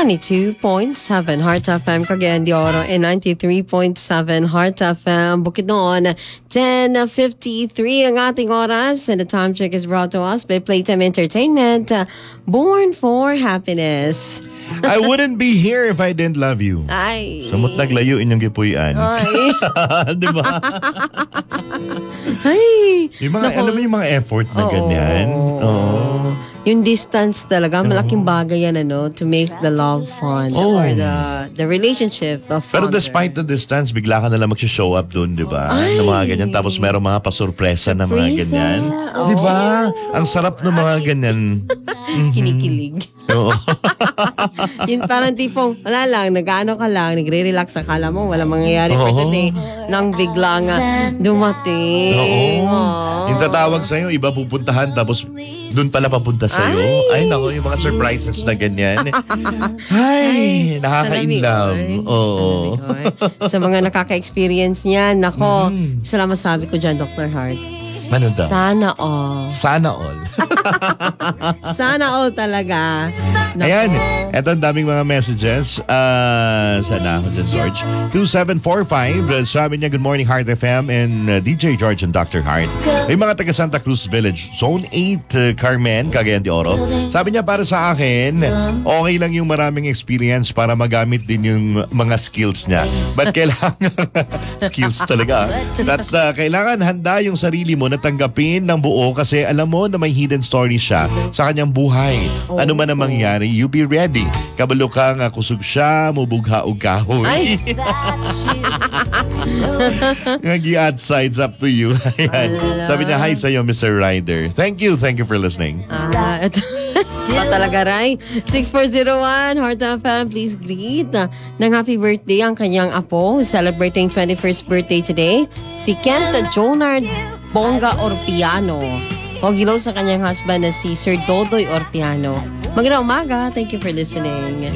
92.7 Heart FM Cagayan de Oro and 93.7 Heart FM Bukidnon. 10:53 ang ating oras and the time check is brought to us by Playtime Entertainment. Born for happiness. I wouldn't be here if I didn't love you. Ay. Samot naglayo inyong gipuyan. Ay. Di ba? Ay. Yung mga, alam mo yung mga effort na ganyan? Oo. Yung distance talaga, malaking bagay yan, to make the love fun or the relationship of Pero despite the distance, bigla ka nalang mag-show up dun, di ba? Ng mga ganyan. Tapos meron mga pasurpresa na mga ganyan. Di ba? Ang sarap ng mga ganyan. Kinikilig. Oo. Yung parang tipong, wala lang, nag-ano ka lang, nagre-relax, akala mo, walang mangyayari for today. Nang bigla nga dumating. Yung tatawag sa'yo, iba pupuntahan, tapos dun pala papunta sa'yo. Ay, nako, yung mga surprises na ganyan. Ay, nakaka-inlove. Oo. Sa mga nakaka-experience niyan, nako, salamat sabi ko dyan, Dr. Hart. Ano daw? Sana all. Sana all. Sana all talaga. Nako. Ayan, eto ang daming mga messages. Sana ako dyan, George. 2745, sabi niya, good morning, Heart FM and DJ George and Dr. Hart. Yung mga taga Santa Cruz Village, Zone 8, Carmen, Cagayan de Oro. Sabi niya, para sa akin, okay lang yung maraming experience para magamit din yung mga skills niya. But kailangan, skills talaga. That's kailangan handa yung sarili mo na tanggapin ng buo kasi alam mo na may hidden story siya sa kanyang buhay. Ano man ang mangyari, you be ready. Kabalo ka nga kusog siya, mubugha og kahoy. Ay. Nga sides up to you. Ayan. Sabi niya, hi sa'yo, Mr. Ryder. Thank you for listening. Ito talaga, Ray. 6401, Heart FM, please greet ng happy birthday ang kanyang apo celebrating 21st birthday today, si Kent Jonard Bongga Orpiano. O hello sa kanyang husband na si Sir Dodoy Orpiano. Magandang umaga. Thank you for listening.